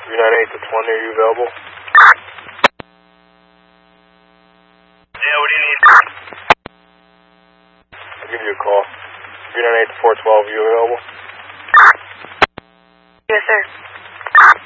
398 to 20, are you available? Yeah, what do you need? I'll give you a call. 398 to 412, are you available? Yes, sir.